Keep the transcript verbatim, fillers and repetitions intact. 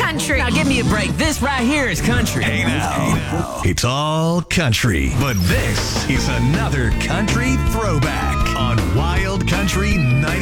country. Now give me a break. This right here is country. Hey now, it's all country, but this is another country throwback on Wild Country ninety.